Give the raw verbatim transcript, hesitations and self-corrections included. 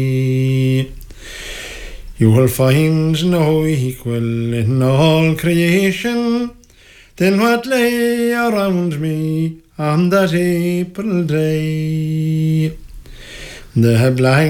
You will find no equal in all creation than what lay around me on that April day. The blank